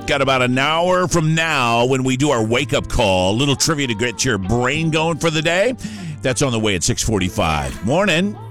Got about an hour from now when we do our wake-up call. A little trivia to get your brain going for the day. That's on the way at 6:45. Morning.